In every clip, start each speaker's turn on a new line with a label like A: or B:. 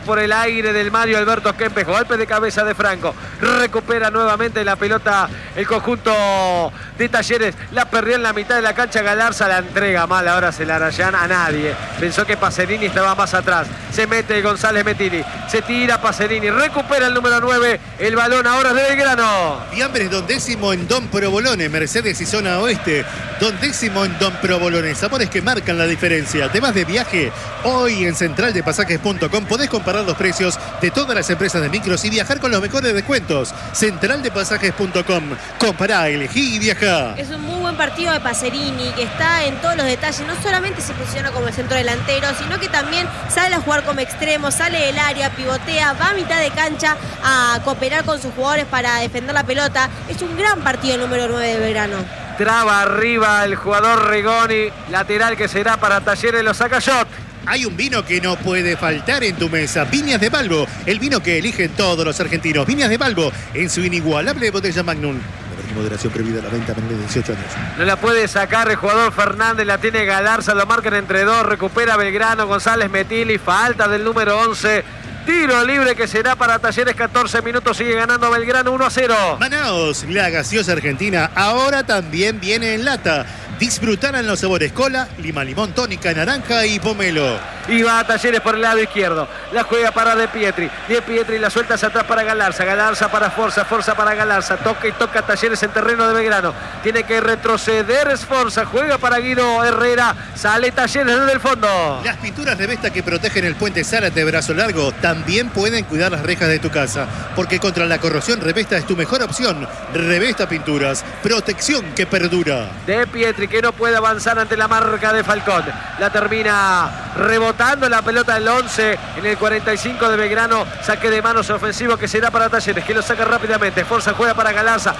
A: por el aire del Mario Alberto Kempes. Golpe de cabeza de Franco. Recupera nuevamente la pelota el conjunto de Talleres. La perdió en la mitad de la cancha Galarza. La entrega mal ahora Celarayán a nadie. Pensó que Pacerini estaba más atrás. Se mete González Mettini. Se tira Pacerini. Recupera el número 9. El balón ahora de Belgrano.
B: Fiambres Dondécimo en Don Provolone. Mercedes y zona oeste. Dondécimo en Don Provolone. Sabores que marcan la diferencia. Además de viaje, hoy en centraldepasajes.com podés comparar los precios de todas las empresas de micros y viajar con los mejores descuentos. Centraldepasajes.com. Compará, elegí y viajá.
C: Es un muy buen partido de Pacerini, que está en todos los detalles. No solamente se posiciona como el centro delantero, sino que también sale a jugar como extremo, sale del área, pivotea, va a mitad de cancha a cooperar con sus jugadores para defender la pelota. Es un gran partido el número 9 de Belgrano.
A: Traba arriba el jugador Rigoni. Lateral que será para Talleres, lo saca Shot.
B: Hay un vino que no puede faltar en tu mesa. Viñas de Balbo, el vino que eligen todos los argentinos. Viñas de Balbo, en su inigualable botella Magnum. Moderación prohibida la venta a menores de 18 años.
A: No la puede sacar el jugador Fernández, la tiene Galarza, lo marcan entre dos, recupera Belgrano, González Mettini, falta del número 11. Tiro libre que será para Talleres, 14 minutos, sigue ganando Belgrano 1-0.
B: Manaos, la gaseosa argentina, ahora también viene en lata. Disfrutarán los sabores cola, lima, limón, tónica, naranja y pomelo.
A: Y va a Talleres por el lado izquierdo. La juega para De Pietri. De Pietri la suelta hacia atrás para Galarza. Galarza para Forza. Forza para Galarza. Toca y toca Talleres en terreno de Belgrano. Tiene que retroceder Sforza. Juega para Guido Herrera. Sale Talleres desde el fondo.
B: Las pinturas Revesta que protegen el puente Zárate brazo largo también pueden cuidar las rejas de tu casa. Porque contra la corrosión Revesta es tu mejor opción. Revesta Pinturas. Protección que perdura.
A: De Pietri que no puede avanzar ante la marca de Falcón. La termina rebotando la pelota del 11 en el 45 de Belgrano. Saque de manos ofensivo que será para Talleres, que lo saca rápidamente. Forza juega para Galarza.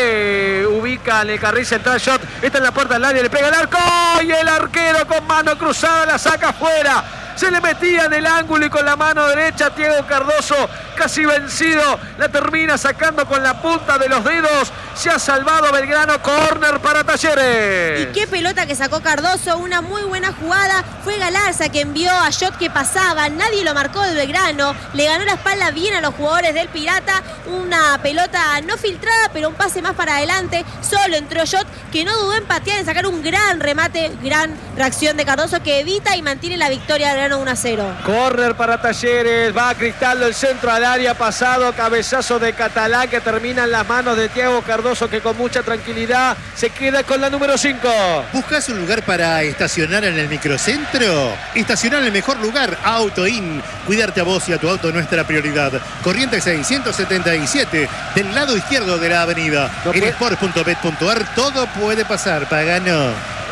A: Se ubica en el carril central. Shot. Está en la puerta del área. Le pega el arco. Y el arquero con mano cruzada la saca afuera. Se le metía en el ángulo y con la mano derecha Thiago Cardoso, casi vencido, la termina sacando con la punta de los dedos. Se ha salvado Belgrano, córner para Talleres.
C: Y qué pelota que sacó Cardoso, una muy buena jugada. Fue Galarza que envió a Shot que pasaba, nadie lo marcó de Belgrano. Le ganó la espalda bien a los jugadores del Pirata. Una pelota no filtrada, pero un pase más para adelante. Solo entró Shot, que no dudó en patear, en sacar un gran remate, gran reacción de Cardoso que evita y mantiene la victoria de 1-0.
A: Córner para Talleres, va a Cristaldo, el centro al área, pasado, cabezazo de Catalán que termina en las manos de Thiago Cardoso, que con mucha tranquilidad se queda con la número 5.
B: ¿Buscas un lugar para estacionar en el microcentro? Estacionar en el mejor lugar, Auto In. Cuidarte a vos y a tu auto, nuestra prioridad. Corrientes 677, del lado izquierdo de la avenida.
A: No
B: en sport.bet.ar todo puede pasar, Pagano.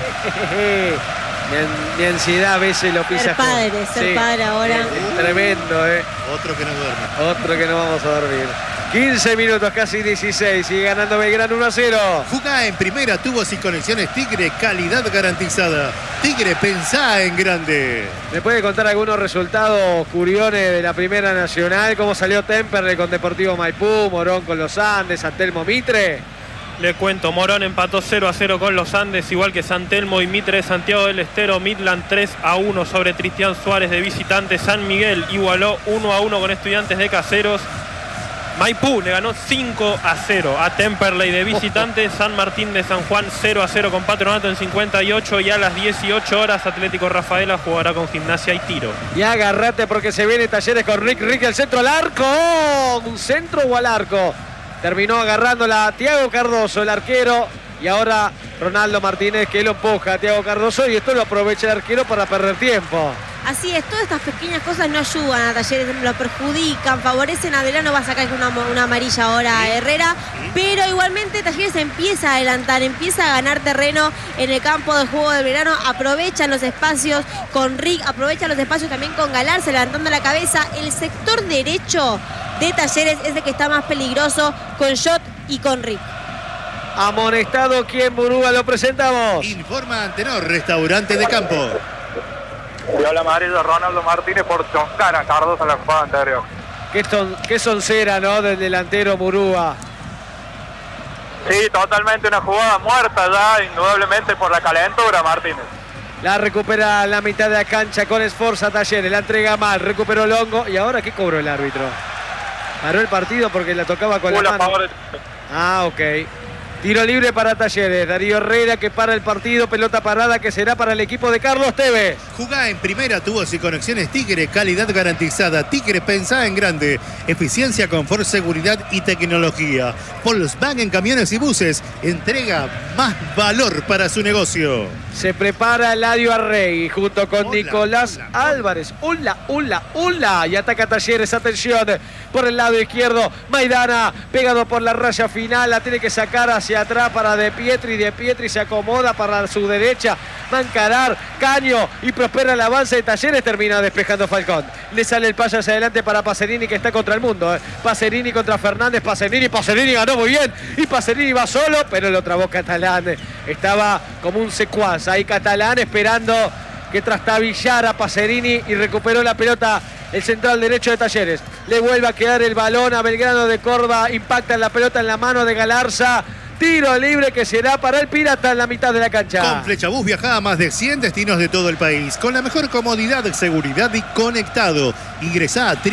A: Mi ansiedad a veces lo pisa.
C: Ser padre ahora.
A: Es tremendo,
B: Otro que no duerme.
A: Otro que no vamos a dormir. 15 minutos, casi 16. Sigue ganando Belgrano 1-0.
B: Jugá en primera, tubos y conexiones Tigre, calidad garantizada. Tigre, pensá en grande.
A: ¿Me puede contar algunos resultados curiones de la Primera Nacional? ¿Cómo salió Temperley con Deportivo Maipú, Morón con los Andes, San Telmo Mitre?
D: Le cuento, Morón empató 0-0 con los Andes, igual que San Telmo y Mitre de Santiago del Estero. Midland 3-1 sobre Cristian Suárez de visitante. San Miguel igualó 1-1 con Estudiantes de Caseros. Maipú le ganó 5-0 a Temperley de visitante. San Martín de San Juan 0-0 con Patronato en 58. Y a las 18 horas Atlético Rafaela jugará con Gimnasia y Tiro.
A: Y agárrate porque se viene Talleres con Rick, el centro al arco. ¿Un centro o al arco? Terminó agarrándola a Thiago Cardoso, el arquero. Y ahora Ronaldo Martínez, que lo empuja a Thiago Cardoso. Y esto lo aprovecha el arquero para perder tiempo.
C: Así es, todas estas pequeñas cosas no ayudan a Talleres, lo perjudican, favorecen a Belgrano. Va a sacar una amarilla ahora a Herrera. Pero igualmente Talleres empieza a adelantar, empieza a ganar terreno en el campo de juego de Belgrano. Aprovechan los espacios con Rick, aprovechan los espacios también con Galarza levantando la cabeza. El sector derecho de Talleres es el que está más peligroso con Shot y con Rick.
A: Amonestado aquí en Murúa, lo presentamos.
B: Informa Antenor, restaurante de campo.
E: Y habla amarillo Ronaldo Martínez por chocar a Cardoso en la jugada anterior.
A: Qué soncera, ¿no? Del delantero Murúa.
E: Sí, totalmente una jugada muerta ya, indudablemente por la calentura, Martínez.
A: La recupera la mitad de la cancha con Sforza Talleres. La entrega mal, recuperó Longo. ¿Y ahora qué cobró el árbitro? Paró el partido porque la tocaba con la mano. Ah, ok. Tiro libre para Talleres. Darío Herrera que para el partido. Pelota parada que será para el equipo de Carlos Tevez.
B: Jugá en primera, tubos y conexiones Tigre. Calidad garantizada. Tigre, pensá en grande. Eficiencia, confort, seguridad y tecnología. Volkswagen Camiones y Buses. Entrega más valor para su negocio.
A: Se prepara Eladio Arregui junto con Nicolás Álvarez. ¡Ula! Y ataca Talleres. Atención. Por el lado izquierdo. Maidana pegado por la raya final. La tiene que sacar hacia atrás para De Pietri. De Pietri se acomoda para su derecha. Va a encarar Caño y prospera el avance de Talleres. Termina despejando Falcón. Le sale el pase hacia adelante para Pacerini que está contra el mundo. Pacerini contra Fernández. Pacerini ganó muy bien. Y Pacerini va solo, pero lo trabó Catalán. Estaba como un secuaz. Ahí Catalán esperando que trastabillara a Pacerini y recuperó la pelota el central derecho de Talleres. Le vuelve a quedar el balón a Belgrano de Córdoba. Impacta la pelota en la mano de Galarza. Tiro libre que será para el Pirata en la mitad de la cancha.
B: Con Flechabús viaja a más de 100 destinos de todo el país. Con la mejor comodidad, seguridad y conectado. Ingresá a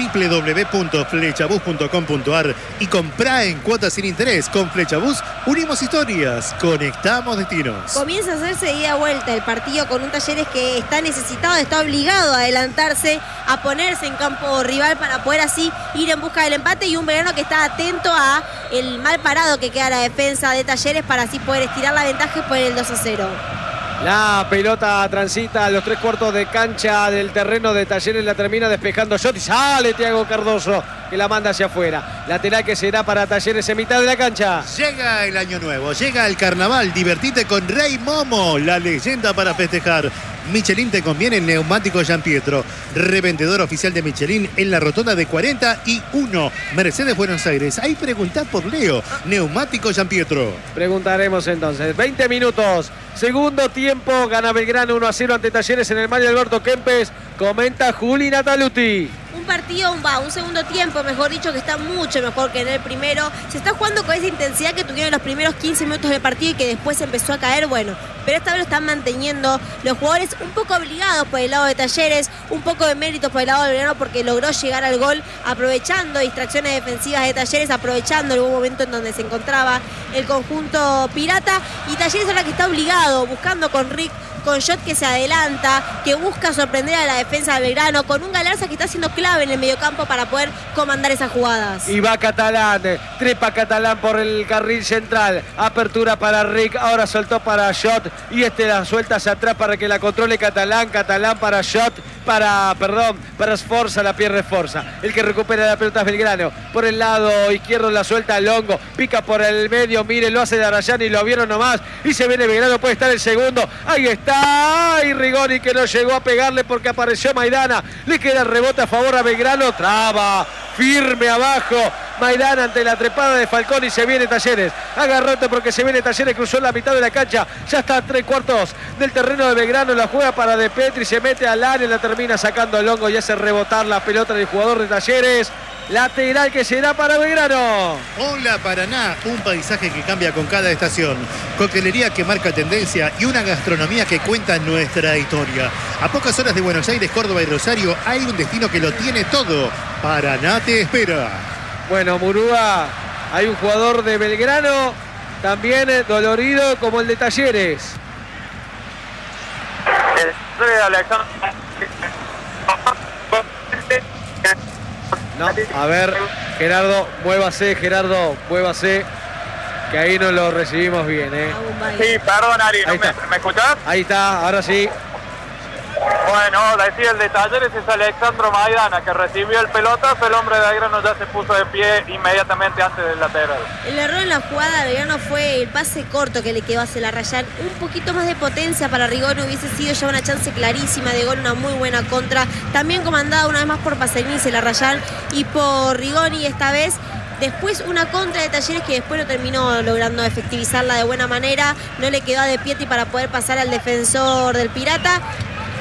B: www.flechabús.com.ar y comprá en cuotas sin interés. Con Flechabús unimos historias, conectamos destinos.
C: Comienza a hacerse de ida y vuelta el partido con un Talleres que está necesitado, está obligado a adelantarse, a ponerse en campo rival para poder así ir en busca del empate, y un Belgrano que está atento a el mal parado que queda la defensa de Talleres para así poder estirar la ventaja y poner el 2-0.
A: La pelota transita a los 3/4 de cancha del terreno de Talleres, la termina despejando Schotti. Sale Thiago Cardoso que la manda hacia afuera. Lateral que será para Talleres en mitad de la cancha.
B: Llega el año nuevo, llega el carnaval. Divertite con Rey Momo, la leyenda para festejar. Michelin te conviene en Neumático Gianpietro. Revendedor oficial de Michelin en la rotonda de 41. Mercedes, Buenos Aires. Ahí preguntá por Leo. Neumático Gianpietro.
A: Preguntaremos entonces. 20 minutos. Segundo tiempo. Gana Belgrano 1-0 ante Talleres en el Mario Alberto Kempes. Comenta Juli Nataluti.
C: Un partido, un segundo tiempo, mejor dicho, que está mucho mejor que en el primero. Se está jugando con esa intensidad que tuvieron los primeros 15 minutos del partido y que después empezó a caer, bueno. Pero esta vez lo están manteniendo los jugadores un poco obligados por el lado de Talleres, un poco de mérito por el lado del Belgrano porque logró llegar al gol aprovechando distracciones defensivas de Talleres, aprovechando el buen momento en donde se encontraba el conjunto pirata. Y Talleres ahora que está obligado, buscando con Rick, con Schott que se adelanta, que busca sorprender a la defensa de Belgrano, con un Galarza que está siendo clave en el mediocampo para poder comandar esas jugadas.
A: Y va Catalán, trepa Catalán por el carril central, apertura para Rick, ahora soltó para Schott y la suelta hacia atrás para que la controle Catalán, Catalán para Schott, para Sforza, la pierde Sforza. El que recupera la pelota es Belgrano, por el lado izquierdo la suelta Longo, pica por el medio, mire, lo hace Darayán y lo vieron nomás, y se viene Belgrano, puede estar el segundo, ahí está. Y Rigoni que no llegó a pegarle porque apareció Maidana. Le queda el rebote a favor a Belgrano. Traba firme abajo Maidana ante la trepada de Falcón y se viene Talleres. Agarrate porque se viene Talleres, cruzó la mitad de la cancha. Ya está a 3/4 del terreno de Belgrano. La juega para De Pietri, se mete al área, la termina sacando el Longo y hace rebotar la pelota del jugador de Talleres. Lateral que será para Belgrano.
B: Hola Paraná, un paisaje que cambia con cada estación. Coctelería que marca tendencia y una gastronomía que cuenta nuestra historia. A pocas horas de Buenos Aires, Córdoba y Rosario hay un destino que lo tiene todo. Paraná te espera.
A: Bueno, Murúa, hay un jugador de Belgrano también dolorido como el de Talleres. No, a ver, Gerardo, muévase, que ahí no lo recibimos bien,
E: Sí, perdón, Ari, ¿me escuchás?
A: Ahí está, ahora sí.
E: Bueno, decía el de Talleres es Alexandro Maidana, que recibió el pelotazo, el hombre de Belgrano ya se puso de pie inmediatamente antes del lateral.
C: El error en la jugada de Belgrano fue el pase corto que le quedó a Celarrayán. Un poquito más de potencia para Rigoni hubiese sido ya una chance clarísima de gol, una muy buena contra. También comandada una vez más por Pacerini, Celarrayán y por Rigoni esta vez. Después una contra de Talleres que después no terminó logrando efectivizarla de buena manera. No le quedó a De Pietri para poder pasar al defensor del Pirata.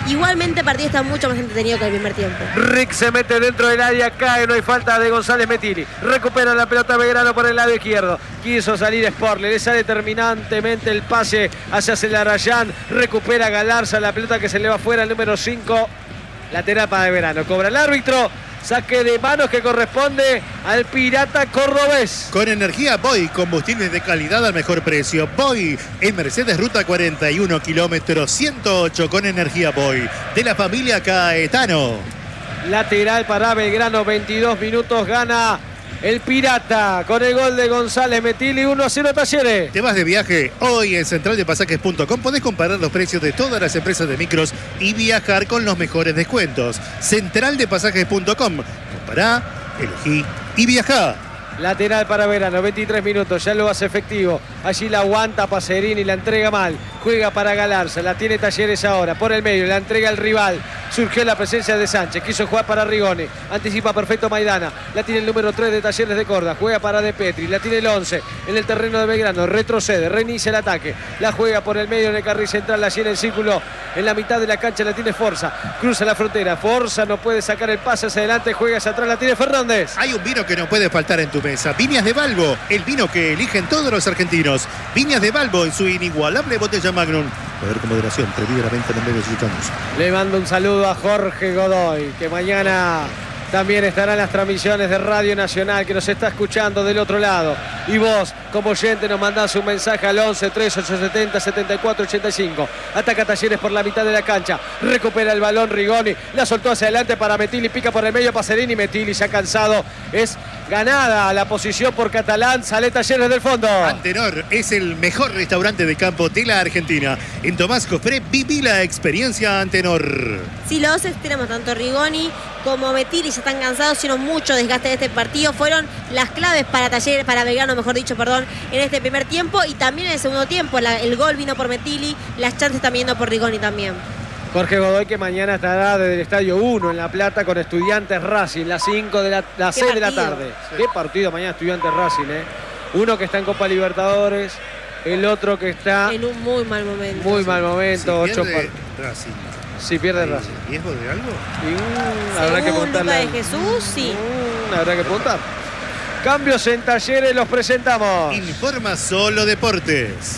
C: Igualmente el partido está mucho más entretenido que el primer tiempo.
A: Rick se mete dentro del área, cae, no hay falta de González Metilli. Recupera la pelota Belgrano por el lado izquierdo. Quiso salir Sporle, le sale terminantemente el pase hacia Celarayán. Recupera Galarza, la pelota que se le va fuera, el número 5. Lateral para Belgrano. Cobra el árbitro. Saque de manos que corresponde al Pirata cordobés.
B: Con energía Boy, combustibles de calidad al mejor precio. Boy en Mercedes Ruta 41, kilómetro 108 con energía Boy. De la familia Caetano.
A: Lateral para Belgrano, 22 minutos, gana el Pirata con el gol de González Metilli, 1-0 Talleres.
B: ¿Te vas de viaje? Hoy en centraldepasajes.com podés comparar los precios de todas las empresas de micros y viajar con los mejores descuentos. Centraldepasajes.com. Compará, elegí y viajá.
A: Lateral para Belgrano, 23 minutos, ya lo hace efectivo. Allí la aguanta Pacerini, la entrega mal. Juega para Galarza, la tiene Talleres ahora. Por el medio, la entrega al rival. Surgió la presencia de Sánchez, quiso jugar para Rigoni. Anticipa perfecto Maidana. La tiene el número 3 de Talleres de Córdoba. Juega para De Petri, la tiene el 11 en el terreno de Belgrano. Retrocede, reinicia el ataque. La juega por el medio en el carril central, la llena en círculo. En la mitad de la cancha la tiene Forza. Cruza la frontera. Forza no puede sacar el pase hacia adelante. Juega hacia atrás, la tiene Fernández.
B: Hay un vino que no puede faltar en tu mesa. Viñas de Balbo, el vino que eligen todos los argentinos. Viñas de Balbo en su inigualable botella Magnum. Poder con moderación, prohibida la venta en medios usanos.
A: Le mando un saludo a Jorge Godoy, que mañana también estará en las transmisiones de Radio Nacional, que nos está escuchando del otro lado. Y vos, como oyente, nos mandás un mensaje al 11 3870 74 85. Ataca Talleres por la mitad de la cancha. Recupera el balón Rigoni. La soltó hacia adelante para Metilli. Pica por el medio Pacerini. Metilli ya cansado. Es ganada la posición por Catalán. Sale Talleres del fondo.
B: Antenor es el mejor restaurante de campo de la Argentina. En Tomás Cofré viví la experiencia Antenor.
C: Sí, los dos extremos, tanto Rigoni como Metilli, ya están cansados, hicieron mucho desgaste de este partido. Fueron las claves para Talleres, para Belgrano, mejor dicho, perdón, en este primer tiempo y también en el segundo tiempo. El gol vino por Metilli, las chances están viendo por Rigoni también.
A: Jorge Godoy, que mañana estará desde el Estadio 1 en La Plata con Estudiantes Racing, las 6 de la tarde. Sí. Qué partido mañana Estudiantes Racing, Uno que está en Copa Libertadores, el otro que está
C: en un muy mal momento.
A: Muy mal momento.
B: Si pierde Racing.
A: Si pierde Racing.
B: ¿Riesgo de algo?
A: Habrá que preguntarle.
C: Luca de Jesús, sí.
A: Habrá que preguntar. Cambios en Talleres, los presentamos.
B: Informa Solo Deportes.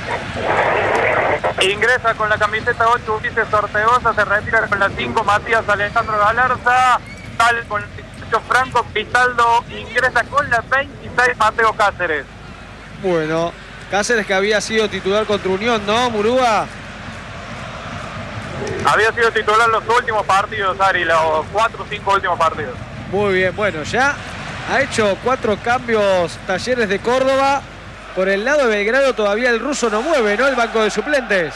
E: Ingresa con la camiseta 8 Ulises Ortegoza, se retira con la 5 Matías Alejandro Galarza, sale con la 18 Franco Pitaldo, ingresa con la 26 Mateo Cáceres.
A: Bueno, Cáceres que había sido titular contra Unión, ¿no, Murúa?
E: Había sido titular los últimos partidos, Ari, los 4 o 5 últimos partidos.
A: Muy bien, bueno, ya ha hecho 4 cambios Talleres de Córdoba. Por el lado de Belgrano todavía el ruso no mueve, ¿no? El banco de suplentes.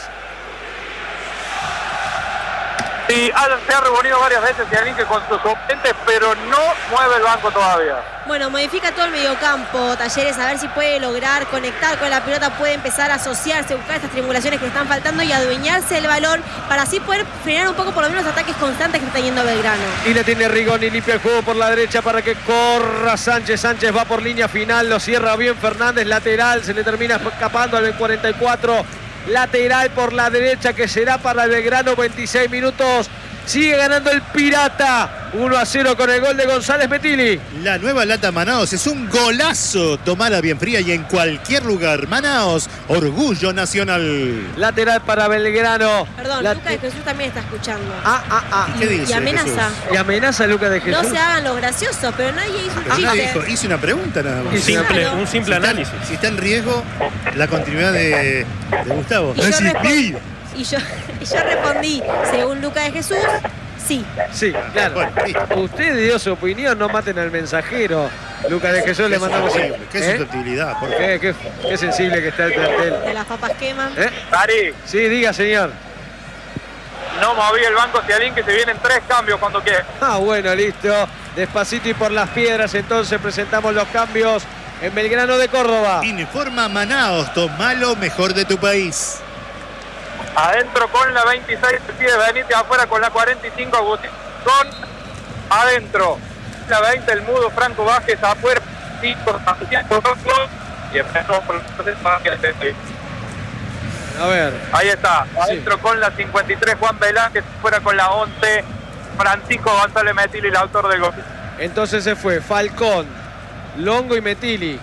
E: Sí, se ha reunido varias veces Cialinque con sus suplentes, pero no mueve el banco todavía.
C: Bueno, modifica todo el mediocampo Talleres, a ver si puede lograr conectar con la pelota, puede empezar a asociarse, buscar estas triangulaciones que le están faltando y adueñarse del balón para así poder frenar un poco por lo menos los ataques constantes que está yendo Belgrano.
A: Y le tiene Rigoni, limpia el juego por la derecha para que corra Sánchez. Sánchez va por línea final, lo cierra bien Fernández, lateral, se le termina escapando al 44. Lateral por la derecha que será para el Belgrano, 26 minutos. Sigue ganando el Pirata, 1-0 con el gol de González Metilli.
B: La nueva lata Manaos es un golazo. Tomala bien fría y en cualquier lugar. Manaos, orgullo nacional.
A: Lateral para Belgrano.
C: Perdón, Lucas de Jesús también está escuchando.
B: ¿Y qué dice?
C: Y amenaza.
B: Jesús?
A: Y amenaza a Lucas de Jesús.
C: No se hagan los graciosos, pero nadie hizo un chiste.
B: Nadie dijo, hice una pregunta nada más.
D: Un simple análisis.
B: Si está en riesgo la continuidad de Gustavo.
C: Y yo respondí, según Lucas de Jesús, sí.
A: Sí, claro.
B: Bueno,
A: usted dio su opinión, no maten al mensajero. Lucas de Jesús le mandamos.
B: Qué susceptibilidad, por favor.
A: Qué sensible que está el plantel.
C: De las papas queman.
E: Ari.
A: Sí, diga, señor.
E: No moví el banco Cialinque, se vienen 3 cambios cuando quiera.
A: Bueno, listo. Despacito y por las piedras, entonces presentamos los cambios en Belgrano de Córdoba.
B: Informa Manaos, tomalo mejor de tu país.
E: Adentro con la 26 decide Benítez, afuera con la 45 Agustín. Con adentro la 20 el mudo Franco Vázquez, afuera 5 y empezó por el proceso.
A: A ver.
E: Ahí está, adentro con la 53 Juan Velázquez, fuera con la 11 Francisco González Metili, el autor del gol.
A: Entonces se fue Falcón, Longo y Metili.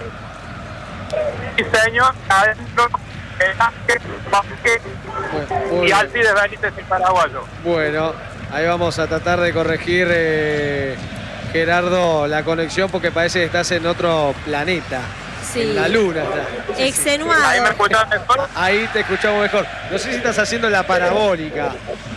E: Sí, señor, adentro Velázquez, Vázquez y Alcides Benítez, el paraguayo.
A: Bueno, ahí vamos a tratar de corregir, Gerardo, la conexión porque parece que estás en otro planeta.
C: Sí.
A: En la luna está.
C: Extenuado.
E: Ahí me escuchan mejor.
A: Ahí te escuchamos mejor. No sé si estás haciendo la parabólica.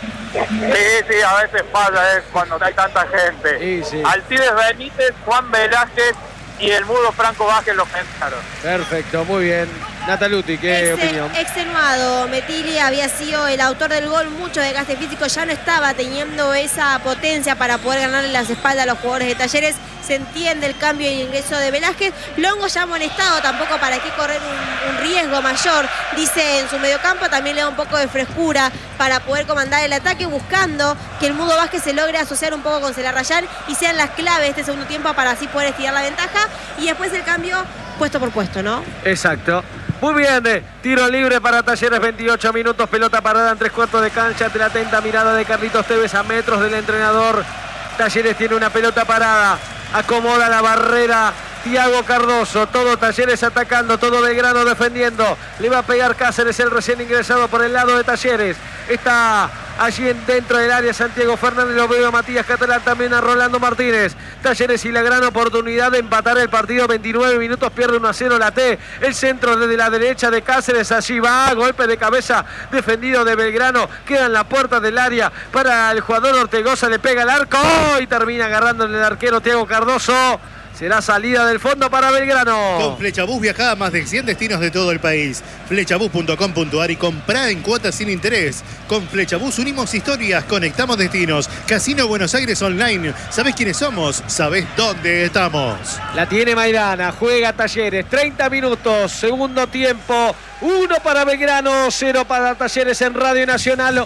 E: Sí, a veces falla cuando hay tanta gente.
A: Sí, sí.
E: Alcides Benítez, Juan Velázquez y el mudo Franco Vázquez los pensaron.
A: Perfecto, muy bien. Nataluti, ¿qué opinión?
C: Extenuado. Metili había sido el autor del gol, mucho desgaste físico, ya no estaba teniendo esa potencia para poder ganarle las espaldas a los jugadores de Talleres. Se entiende el cambio y el ingreso de Velázquez. Longo ya amonestado, tampoco para qué correr un riesgo mayor. Dice en su mediocampo, también le da un poco de frescura para poder comandar el ataque, buscando que el mudo Vázquez se logre asociar un poco con Celarrayán y sean las claves de este segundo tiempo para así poder estirar la ventaja. Y después el cambio puesto por puesto, ¿no?
A: Exacto. Muy bien, tiro libre para Talleres, 28 minutos, pelota parada en 3/4 de cancha, ante la atenta mirada de Carlitos Tevez a metros del entrenador. Talleres tiene una pelota parada, acomoda la barrera Tiago Cardoso, todo Talleres atacando, todo Belgrano defendiendo, le va a pegar Cáceres, el recién ingresado por el lado de Talleres, está allí dentro del área Santiago Fernández, lo veo a Matías Catalán, también a Rolando Martínez. Talleres y la gran oportunidad de empatar el partido, 29 minutos, pierde 1-0 la T, el centro desde la derecha de Cáceres, allí va, golpe de cabeza defendido de Belgrano, queda en la puerta del área para el jugador Ortegoza, le pega el arco y termina agarrándole el arquero Tiago Cardoso. Será salida del fondo para Belgrano.
B: Con Flechabús viaja a más de 100 destinos de todo el país. Flechabús.com.ar y comprá en cuotas sin interés. Con Flechabús unimos historias, conectamos destinos. Casino Buenos Aires Online. ¿Sabés quiénes somos? ¿Sabés dónde estamos?
A: La tiene Maidana, juega Talleres, 30 minutos, segundo tiempo. 1 para Belgrano, 0 para Talleres en Radio Nacional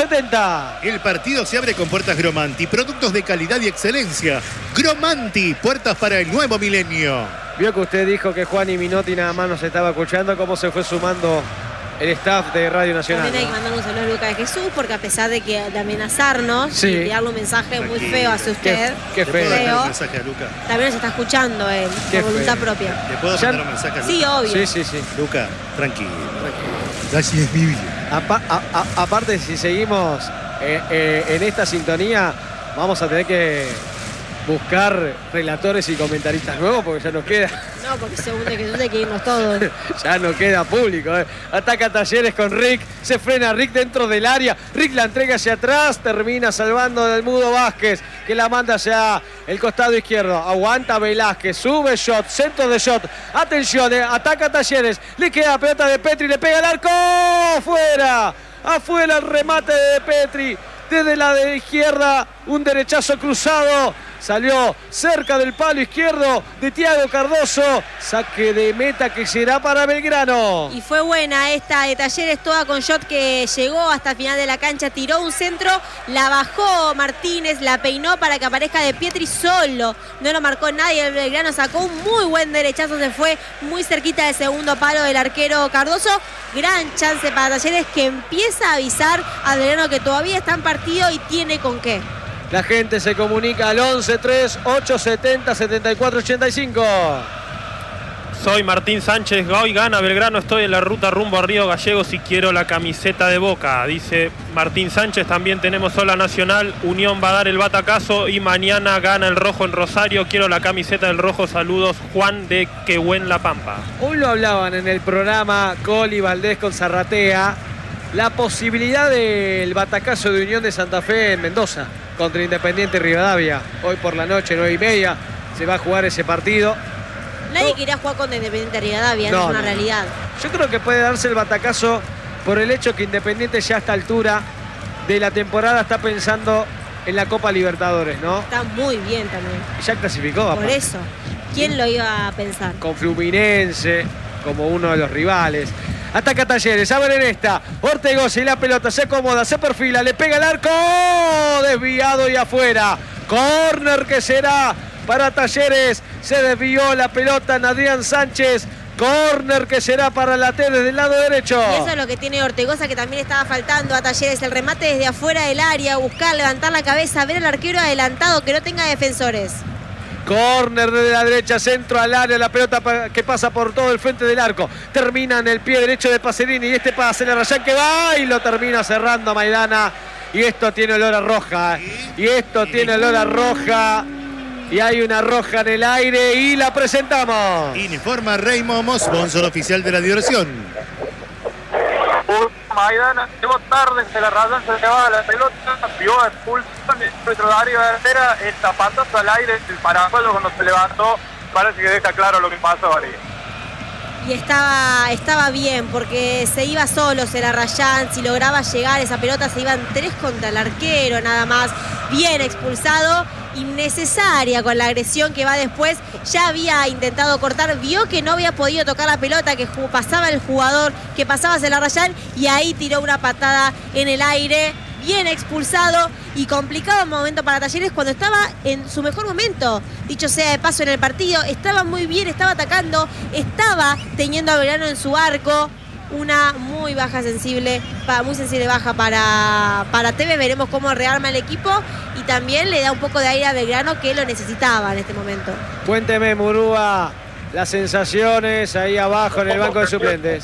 A: 870.
B: El partido se abre con puertas Gromanti, productos de calidad y excelencia. Gromanti, puertas para el nuevo milenio.
A: Vio que usted dijo que Juan y Minotti nada más nos estaba escuchando, cómo se fue sumando el staff de Radio Nacional.
C: También hay que mandar un saludo a Lucas de Jesús, porque a pesar de amenazarnos
A: sí,
C: y enviarle un mensaje muy feo hacia usted,
A: qué
B: ¿Le puedo
A: feo.
B: mandar un mensaje a Luca?
C: También nos está escuchando él, por voluntad propia.
B: ¿Le puedo mandar un mensaje a Luca?
C: Sí, obvio.
A: Sí.
B: Luca, tranquilo. Así es mi vida.
A: Aparte, si seguimos en esta sintonía, vamos a tener que buscar relatores y comentaristas nuevos porque ya nos queda.
C: No, porque según de Jesús hay que irnos todos.
A: Ya no queda público. Ataca Talleres con Rick. Se frena Rick dentro del área. Rick la entrega hacia atrás. Termina salvando del mudo Vázquez, que la manda hacia el costado izquierdo. Aguanta Velázquez. Sube Shot. Centro de Shot. Atención. Ataca Talleres. Le queda la pelota de Petri. Le pega el arco. ¡Fuera! Afuera el remate de Petri. Desde la de izquierda. Un derechazo cruzado. Salió cerca del palo izquierdo de Tiago Cardoso. Saque de meta que será para Belgrano.
C: Y fue buena esta de Talleres, toda con Shot, que llegó hasta el final de la cancha, tiró un centro, la bajó Martínez, la peinó para que aparezca de Pietri solo. No lo marcó nadie, el Belgrano sacó un muy buen derechazo, se fue muy cerquita del segundo palo del arquero Cardoso. Gran chance para Talleres, que empieza a avisar a Belgrano que todavía está en partido y tiene con qué.
A: La gente se comunica al 11-3-870-7485.
D: Soy Martín Sánchez, hoy gana Belgrano, estoy en la ruta rumbo a Río Gallegos y quiero la camiseta de Boca, dice Martín Sánchez. También tenemos Ola Nacional, Unión va a dar el batacazo y mañana gana el rojo en Rosario, quiero la camiseta del rojo, saludos, Juan de Quehuen La Pampa.
A: Hoy lo hablaban en el programa Coli Valdés con Zarratea, la posibilidad del batacazo de Unión de Santa Fe en Mendoza contra Independiente Rivadavia. Hoy por la noche, 9:30, se va a jugar ese partido.
C: Nadie quería jugar contra Independiente Rivadavia, no es una realidad.
A: Yo creo que puede darse el batacazo por el hecho que Independiente ya a esta altura de la temporada está pensando en la Copa Libertadores, ¿no?
C: Está muy bien también.
A: Y ya clasificó.
C: Por eso, ¿quién lo iba a pensar?
A: Con Fluminense como uno de los rivales. Ataca Talleres, a ver en esta. Ortegoza y la pelota se acomoda, se perfila, le pega el arco. Desviado y afuera. Córner que será para Talleres. Se desvió la pelota en Adrián Sánchez. Córner que será para la T desde el lado derecho.
C: Y eso es lo que tiene Ortegoza, que también estaba faltando a Talleres. El remate desde afuera del área, buscar, levantar la cabeza, ver al arquero adelantado, que no tenga defensores.
A: Córner desde la derecha, centro al área, la pelota que pasa por todo el frente del arco. Termina en el pie derecho de Pacerini y este pase de Rayán que va y lo termina cerrando Maidana. Y esto tiene olor a roja. Y esto tiene olor a roja. Y hay una roja en el aire y la presentamos.
B: Informa Rey Momo, sponsor oficial de la diversión.
E: Maidana llegó tarde, se la Rayán se llevaba la pelota, vio expulsión el árbitro Darío Herrera, el zapatazo al aire, el paraguayo cuando se levantó, parece que deja claro lo que pasó ahí.
C: Y estaba bien, porque se iba solo Celarrayán, si lograba llegar esa pelota se iban 3 contra el arquero nada más, bien expulsado, innecesaria con la agresión que va después, ya había intentado cortar, vio que no había podido tocar la pelota, que pasaba el jugador, que pasaba Celarrayán y ahí tiró una patada en el aire, bien expulsado y complicado momento para Talleres cuando estaba en su mejor momento, dicho sea de paso en el partido, estaba muy bien, estaba atacando, estaba teniendo a Belgrano en su arco, una muy sensible baja para TV, veremos cómo rearma el equipo y también le da un poco de aire a Belgrano que lo necesitaba en este momento.
A: Cuénteme, Murúa, las sensaciones ahí abajo en el banco de suplentes.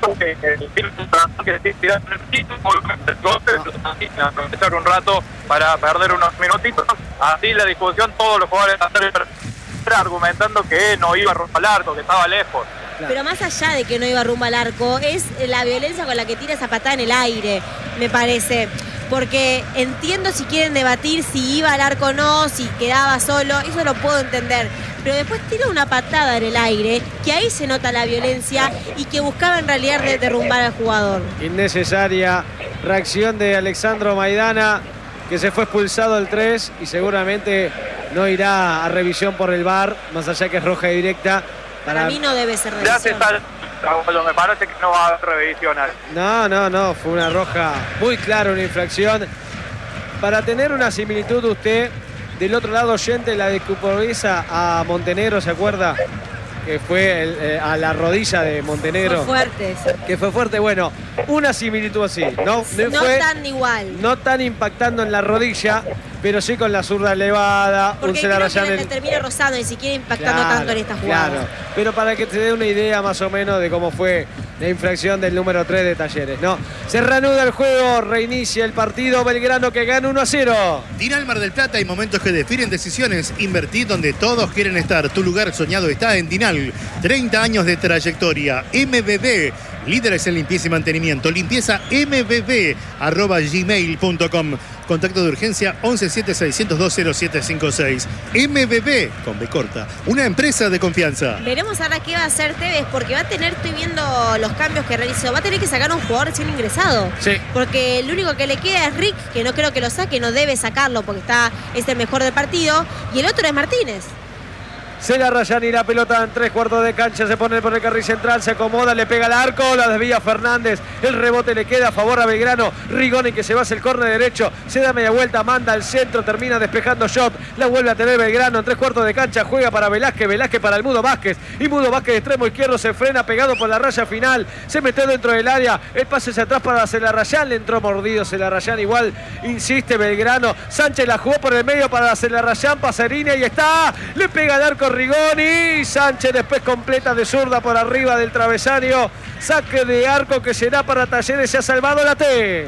E: Aprovechar un rato para perder unos minutitos, así la discusión, todos los jugadores argumentando que no iba rumbo al arco, que estaba lejos.
C: Claro. Pero más allá de que no iba rumbo al arco, es la violencia con la que tira esa patada en el aire, me parece. Porque entiendo si quieren debatir si iba al arco o no, si quedaba solo, eso lo puedo entender. Pero después tira una patada en el aire, que ahí se nota la violencia y que buscaba en realidad derrumbar al jugador.
A: Innecesaria reacción de Alexandro Maidana, que se fue expulsado el 3 y seguramente no irá a revisión por el VAR, más allá que es roja directa.
C: Para mí no debe ser revisión.
E: Me parece que no va a haber revisión.
A: No, fue una roja muy clara, una infracción. Para tener una similitud usted, del otro lado oyente, la de Cuporiza a Montenegro, ¿se acuerda? Que fue a la rodilla de Montenegro.
C: Fue fuerte eso.
A: Que fue fuerte, bueno, una similitud así. No
C: fue tan igual.
A: No tan impactando en la rodilla, pero sí con la zurda elevada.
C: Porque creo que le termina rozando, ni siquiera impactando tanto en esta jugada.
A: Claro, pero para que te dé una idea más o menos de cómo fue la infracción del número 3 de Talleres, ¿no? Se reanuda el juego, reinicia el partido, Belgrano que gana 1-0.
B: Dinal Mar del Plata, hay momentos que definen decisiones. Invertir donde todos quieren estar. Tu lugar soñado está en Dinal. 30 años de trayectoria. MBB, líderes en limpieza y mantenimiento. Limpieza mbb@gmail.com. Contacto de urgencia 1176020756. MBB, con B corta, una empresa de confianza.
C: Veremos ahora qué va a hacer Tevez, porque va a tener, estoy viendo los cambios que realizó, va a tener que sacar a un jugador recién ingresado.
A: Sí.
C: Porque el único que le queda es Rick, que no creo que lo saque, no debe sacarlo porque es el mejor del partido, y el otro es Martínez.
A: Celarrayán y la pelota en 3/4 de cancha, se pone por el carril central, se acomoda, le pega al arco, la desvía Fernández, el rebote le queda a favor a Belgrano, Rigoni que se va hacia el córner derecho, se da media vuelta, manda al centro, termina despejando shot, la vuelve a tener Belgrano en 3/4 de cancha, juega para Velázquez para el Mudo Vázquez, y Mudo Vázquez de extremo izquierdo se frena pegado por la raya final, se metió dentro del área, el pase hacia atrás para Celarrayán, le entró mordido Celarrayán, igual insiste Belgrano, Sánchez la jugó por el medio para Celarrayán, Pacerini, y está, le pega al arco Rigoni, Sánchez después completa de zurda por arriba del travesaño, saque de arco que será para Talleres, se ha salvado la T.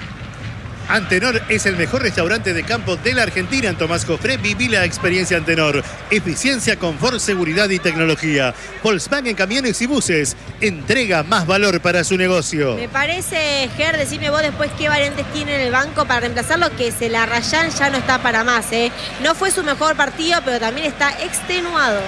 B: Antenor es el mejor restaurante de campo de la Argentina. En Tomás Jofré viví la experiencia Antenor. Eficiencia, confort, seguridad y tecnología. Volkswagen Camiones y Buses. Entrega más valor para su negocio.
C: Me parece, Ger, decime vos después qué variantes tiene en el banco para reemplazarlo, que Celarrayán ya no está para más. No fue su mejor partido, pero también está extenuado.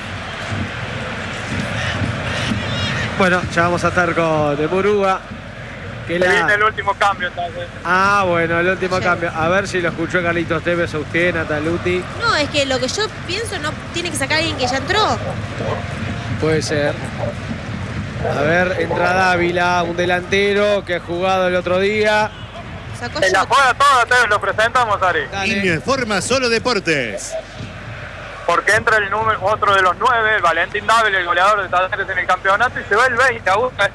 A: Bueno, ya vamos a estar con de Murúa.
E: Viene el último cambio, entonces.
A: Ah, bueno, el último cambio. A ver si lo escuchó Carlitos Tevez o usted, Nataluti.
C: No, es que lo que yo pienso, no tiene que sacar a alguien que ya entró.
A: Puede ser. A ver, entra Dávila, un delantero que ha jugado el otro día.
C: Sacó
E: En la juega toda, Tevez, lo presentamos, Ari.
B: Niño en forma, solo deportes.
E: porque entra otro de los 9, el Valentín Dávila, el goleador de Talleres en el campeonato, y se va el 20 a buscar.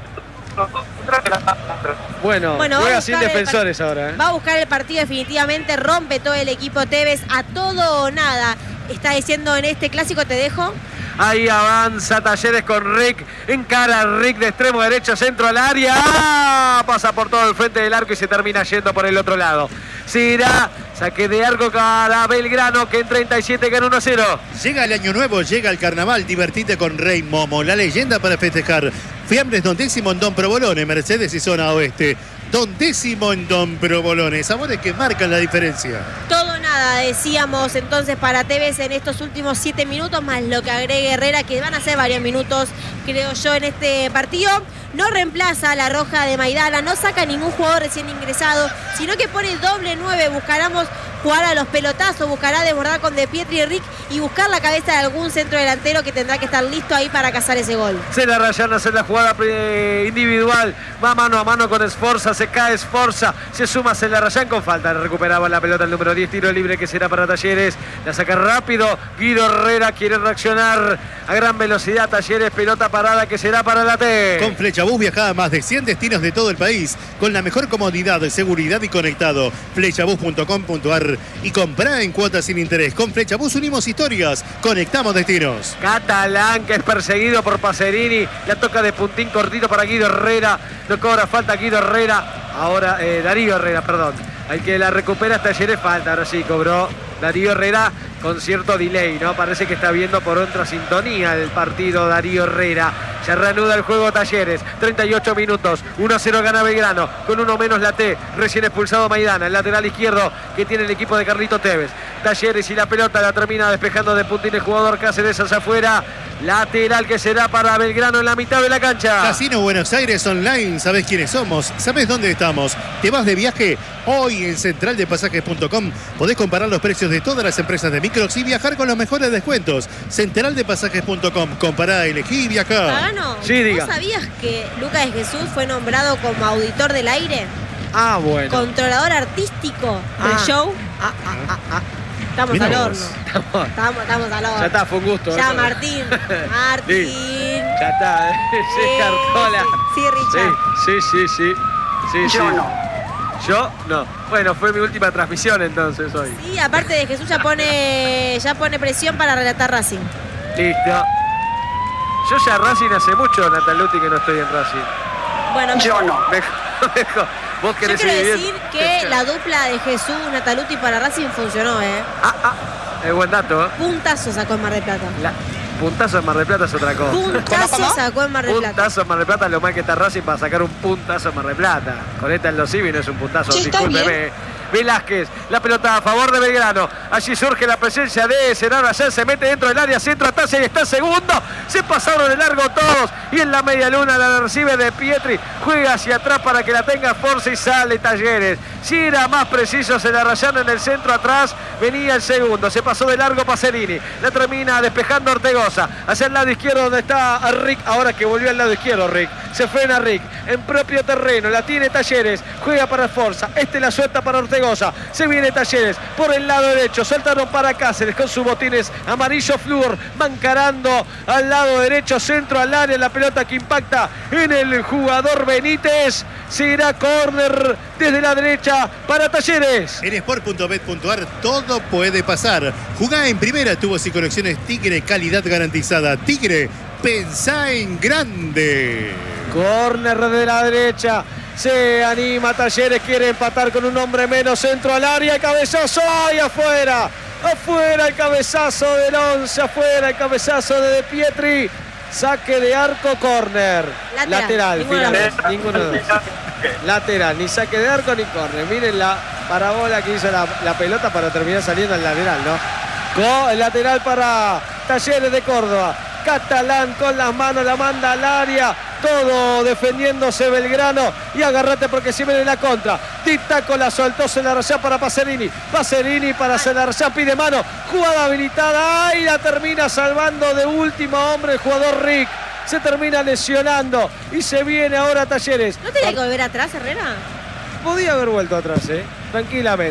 A: Bueno, juega sin defensores ahora.
C: Va a buscar el partido definitivamente, rompe todo el equipo Tevez a todo o nada. Está diciendo en este clásico, te dejo.
A: Ahí avanza Talleres con Rick. Encara a Rick de extremo derecho, centro al área. ¡Ah! Pasa por todo el frente del arco y se termina yendo por el otro lado. Será saque de arco para Belgrano, que en 37 gana 1-0.
B: Llega el año nuevo, llega el carnaval. Divertite con Rey Momo, la leyenda para festejar. Fiambres Don Décimo en Don Provolone, Mercedes y zona oeste. Don Décimo en Don Provolone. Sabores que marcan la diferencia.
C: Todo nada, decíamos entonces para Tevez en estos últimos 7 minutos, más lo que agregue Herrera, que van a ser varios minutos, creo yo, en este partido. No reemplaza a la roja de Maidana, no saca ningún jugador recién ingresado, sino que pone doble 9, buscaremos jugar a los pelotazos, buscará desbordar con De Pietri y Rick y buscar la cabeza de algún centro delantero que tendrá que estar listo ahí para cazar ese gol.
A: Se la Rayan hace la jugada individual, va mano a mano con Sforza, se cae Sforza, se suma Se la Rayan con falta, recuperaba la pelota el número 10, tiro libre que será para Talleres, la saca rápido, Guido Herrera quiere reaccionar a gran velocidad, Talleres, pelota parada que será para la T.
B: Con Flechabús viaja a más de 100 destinos de todo el país, con la mejor comodidad, seguridad y conectado. Flechabús.com.ar y comprá en cuotas sin interés. Con Flechabús unimos historias, conectamos destinos.
A: Catalán, que es perseguido por Pacerini, la toca de puntín cortito para Guido Herrera, no cobra falta Guido Herrera, ahora Darío Herrera, perdón. Al que la recupera Talleres, falta, ahora sí cobró Darío Herrera con cierto delay, ¿no? Parece que está viendo por otra sintonía el partido Darío Herrera. Ya reanuda el juego Talleres, 38 minutos, 1-0 gana Belgrano, con uno menos la T, recién expulsado Maidana, el lateral izquierdo que tiene el equipo de Carlito Tevez. Talleres y la pelota la termina despejando de puntín el jugador Cáceres hacia afuera, lateral que será para Belgrano en la mitad de la cancha.
B: Casino Buenos Aires Online, ¿sabés quiénes somos? ¿Sabés dónde estamos? ¿Te vas de viaje? Hoy en centraldepasajes.com podés comparar los precios de todas las empresas de micros y viajar con los mejores descuentos. Centraldepasajes.com, compará, elegí y viajá.
C: Pagano,
A: Sí, diga.
C: ¿vos sabías que Lucas de Jesús fue nombrado como auditor del aire?
A: Ah, bueno.
C: Controlador artístico del show. Estamos
B: Mirá
C: al
B: vos.
C: horno. Estamos al horno.
A: Ya está, fue un gusto.
C: Ya,
A: ¿no?
C: Martín.
A: Ya está, sí, Cartola.
C: Sí, Richard.
A: Sí. Yo no. Bueno, fue mi última transmisión entonces hoy.
C: Sí, aparte de Jesús ya pone presión para relatar Racing.
A: Listo. Yo ya Racing hace mucho, Nataluti, que no estoy en Racing.
C: Bueno,
A: Mejor. Vos
C: yo
A: querés
C: quiero
A: seguir
C: decir
A: bien.
C: que la dupla de Jesús, Nataluti para Racing funcionó,
A: Es buen dato, ¿eh?
C: Puntazo sacó en Mar del Plata.
A: Puntazo en Mar del Plata es otra cosa.
C: Puntazo sacó en Mar del Plata.
A: Puntazo en Mar del Plata, lo mal que está Racing para sacar un puntazo en Mar del Plata. Con esta en los Civi no es un puntazo,
C: Sí, está
A: discúlpeme. Velázquez, la pelota a favor de Belgrano. Allí surge la presencia de Serán Rayán, se mete dentro del área, centro a Taza y está segundo. Se pasaron de largo todos y en la media luna la recibe De Pietri. Juega hacia atrás para que la tenga Forza y sale Talleres. Si era más preciso, se la Rayán en el centro atrás. Venía el segundo, se pasó de largo Pacerini. La termina despejando Ortegoza. Hacia el lado izquierdo donde está Rick. Ahora que volvió al lado izquierdo Rick. Se frena Rick en propio terreno. La tiene Talleres. Juega para Forza. La suelta para Ortegoza. Se viene Talleres por el lado derecho. Soltaron para Cáceres con sus botines amarillo flúor. Van carando al lado derecho. Centro al área. La pelota que impacta en el jugador Benítez. Será córner desde la derecha para Talleres.
B: En sport.bet.ar todo puede pasar. Jugá en primera, tubos y conexiones Tigre, calidad garantizada. Tigre, pensá en grande.
A: Córner de la derecha. Se anima Talleres, quiere empatar con un hombre menos, centro al área, cabezazo, ¡ay, afuera! Afuera el cabezazo del 11, afuera el cabezazo de Pietri. Saque de arco, córner. Lateral, finalmente. Ninguno de los dos. Lateral, ni saque de arco ni córner. Miren la parabola que hizo la pelota para terminar saliendo al lateral, ¿no? El lateral para Talleres de Córdoba. Catalán con las manos, la manda al área. Todo defendiéndose Belgrano. Y agarrate porque si viene la contra. Titaco la soltó Celarayán para Pacerini. Pacerini para Celarayán, pide mano. Jugada habilitada. ¡Ay! La termina salvando de último hombre el jugador Rick. Se termina lesionando. Y se viene ahora Talleres.
C: ¿No tenía que volver atrás, Herrera?
A: Podía haber vuelto atrás, tranquilamente.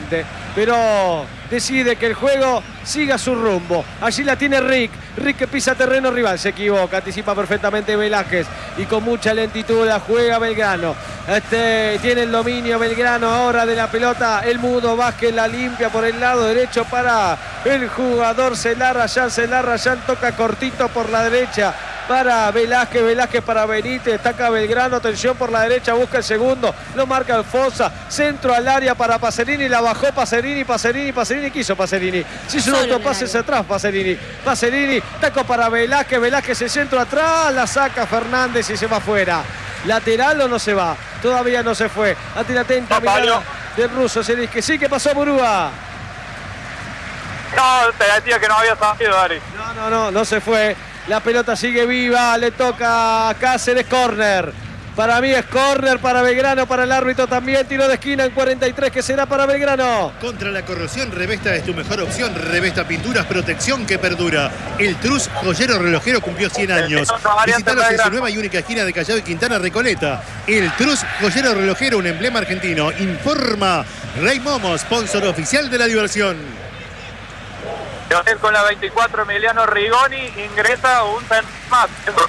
A: pero decide que el juego siga su rumbo. Allí la tiene Rick que pisa terreno rival, se equivoca, anticipa perfectamente Velázquez y con mucha lentitud la juega Belgrano. Tiene el dominio Belgrano ahora de la pelota, el Mudo Vázquez la limpia por el lado derecho para el jugador Celarrayán toca cortito por la derecha para Velázquez para Benítez, ataca Belgrano, atención por la derecha, busca el segundo, lo marca Alfonso, centro al área para Pacerini, la bajó Pacerini, quiso Pacerini, se hizo un autopase hacia atrás Pacerini, taco para Velázquez, el centro atrás, la saca Fernández y se va afuera. ¿Lateral o no se va? Todavía no se fue. Ante la atenta mirada del ruso, se dice que sí, que pasó Murúa.
E: No, te decía que no había salido, Dari.
A: No se fue. La pelota sigue viva, le toca a Cáceres, córner. Para mí es córner para Belgrano, para el árbitro también. Tiro de esquina en 43 que será para Belgrano.
B: Contra la corrosión, Revesta es tu mejor opción. Revesta Pinturas, protección que perdura. El Trus Joyero Relojero cumplió 100 años. Visítalos en su nueva y única esquina de Callao y Quintana, Recoleta. El Trus Joyero Relojero, un emblema argentino. Informa Rey Momo, sponsor oficial de la diversión.
E: Con la 24, Emiliano Rigoni ingresa un más.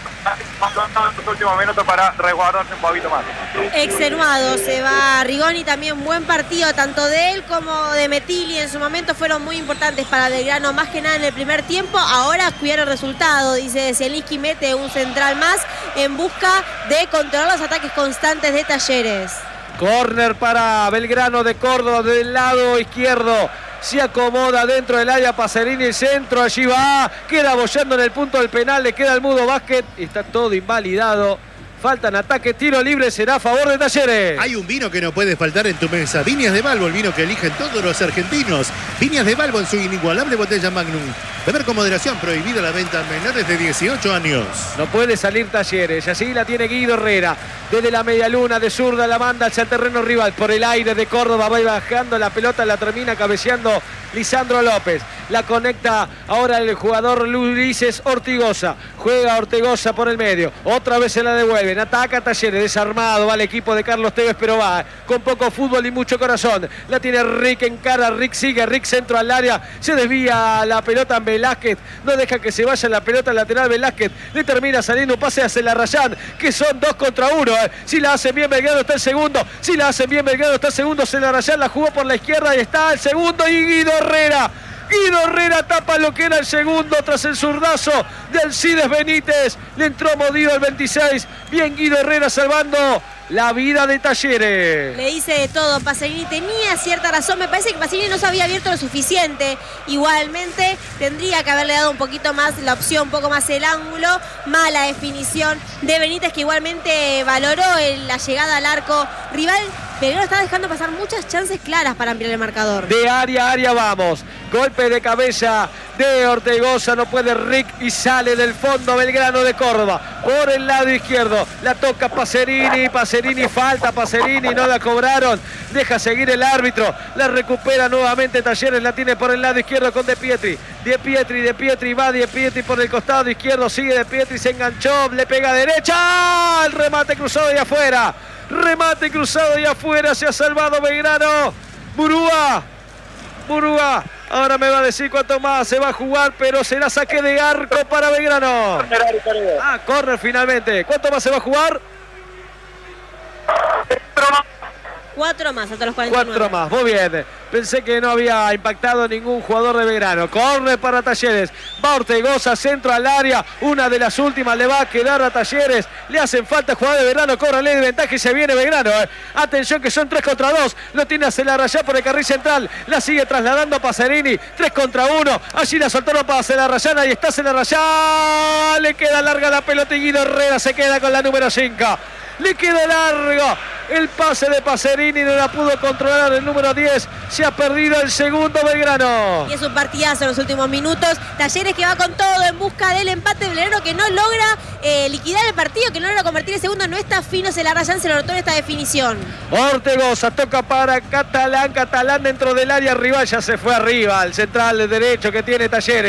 E: En los últimos minutos para resguardarse un poquito más.
C: Extenuado se va Rigoni, también buen partido tanto de él como de Metilli. En su momento fueron muy importantes para Belgrano, más que nada en el primer tiempo. Ahora cuidar el resultado, dice Zielinski, mete un central más en busca de controlar los ataques constantes de Talleres.
A: Córner para Belgrano de Córdoba del lado izquierdo. Se acomoda dentro del área Pacerini, el centro, allí va, queda boyando en el punto del penal, le queda el Mudo Vázquez, está todo invalidado. Faltan ataque, tiro libre, será a favor de Talleres.
B: Hay un vino que no puede faltar en tu mesa. Viñas de Balbo, el vino que eligen todos los argentinos. Viñas de Balbo en su inigualable botella Magnum. Beber con moderación, prohibida la venta a menores de 18 años.
A: No puede salir Talleres, así la tiene Guido Herrera. Desde la media luna de zurda la manda hacia el terreno rival. Por el aire de Córdoba va bajando la pelota, la termina cabeceando Lisandro López. La conecta ahora el jugador Ulises Ortigosa. Juega Ortigosa por el medio. Otra vez se la devuelven. Ataca Talleres. Desarmado va el equipo de Carlos Tevez, pero va con poco fútbol y mucho corazón. La tiene Rick en cara. Rick sigue. Rick centro al área. Se desvía la pelota en Velázquez. No deja que se vaya la pelota lateral Velázquez. Le termina saliendo un pase a Celarrayán, que son 2 contra 1. Si la hacen bien Belgrano está el segundo. Si la hacen bien Belgrano está el segundo. Celarrayán la jugó por la izquierda y está el segundo. Y Guido Herrera tapa lo que era el segundo tras el zurdazo de Alcides Benítez. Le entró modido el 26. Bien Guido Herrera salvando la vida de Talleres.
C: Le dice de todo. Pacerini tenía cierta razón. Me parece que Pacerini no se había abierto lo suficiente. Igualmente tendría que haberle dado un poquito más la opción, un poco más el ángulo. Mala definición de Benítez, que igualmente valoró la llegada al arco rival. Belgrano está dejando pasar muchas chances claras para ampliar el marcador.
A: De área a área vamos. Golpe de cabeza de Ortigosa. No puede Rick y sale del fondo Belgrano de Córdoba. Por el lado izquierdo. La toca Pacerini. Pacerini falta. Pacerini no la cobraron. Deja seguir el árbitro. La recupera nuevamente Talleres. La tiene por el lado izquierdo con De Pietri. De Pietri va De Pietri por el costado izquierdo. Sigue De Pietri. Se enganchó. Le pega derecha. El remate cruzado de afuera. Remate cruzado y afuera, se ha salvado Belgrano. Murúa. Ahora me va a decir cuánto más se va a jugar, pero será saque de arco para Belgrano. Córner finalmente. ¿Cuánto más se va a jugar?
C: 4 más, hasta los 49.
A: 4 más, muy bien. Pensé que no había impactado ningún jugador de Belgrano. Córner para Talleres. Va Ortigosa, centro al área. Una de las últimas le va a quedar a Talleres. Le hacen falta jugador de Belgrano. Cobra ley de ventaja y se viene Belgrano. Atención que son 3 contra 2. Lo tiene a Celarrayán por el carril central. La sigue trasladando a Pacerini. 3 contra 1. Allí la soltaron para Celarrayán. Ahí está Celarrayán. Le queda larga la pelota y Guido Herrera se queda con la número 5. Le queda largo el pase de Pacerini, no la pudo controlar el número 10. Se ha perdido el segundo Belgrano.
C: Y es un partidazo en los últimos minutos. Talleres que va con todo en busca del empate. Belgrano que no logra liquidar el partido, que no logra convertir el segundo. No está fino Celarrayán, se lo notó en esta definición.
A: Ortigosa toca para Catalán. Catalán dentro del área rival. Ya se fue arriba. El central de derecho que tiene Talleres.